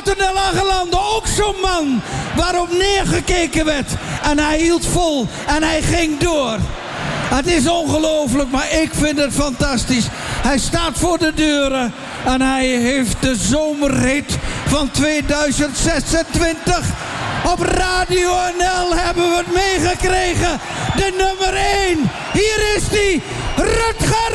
Antonella Angelande, ook zo'n man waarop neergekeken werd. En hij hield vol en hij ging door. Het is ongelooflijk, maar ik vind het fantastisch. Hij staat voor de deuren en hij heeft de zomerhit van 2026. Op Radio NL hebben we het meegekregen. De nummer 1. Hier is die, Rutger